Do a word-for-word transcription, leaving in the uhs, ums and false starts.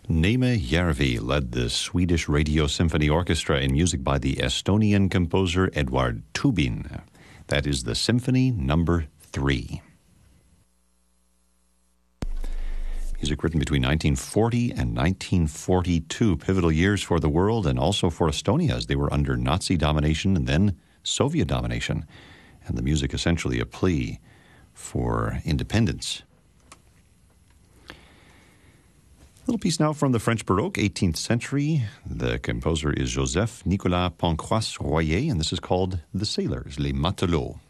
Neeme Järvi led the Swedish Radio Symphony Orchestra in music by the Estonian composer Eduard Tubin. That is the Symphony Number Three. Music written between nineteen forty and nineteen forty-two, pivotal years for the world and also for Estonia as they were under Nazi domination and then Soviet domination. And the music essentially a plea for independence. A little piece now from the French Baroque, eighteenth century. The composer is Joseph Nicolas Pancrace Royer, and this is called The Sailors, Les Matelots.